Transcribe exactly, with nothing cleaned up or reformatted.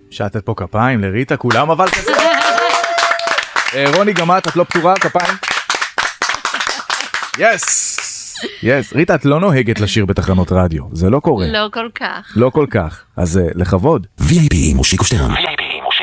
שטת פה כפיים לריטה, כולם אבל כזה. רוני, גם את, את לא פתורה, כפיים. יס! יס, ריטה, את לא נוהגת לשיר בתחנות רדיו, זה לא קורה. לא כל כך. לא כל כך, אז לכבוד. וי איי פי מושיקו שטרן.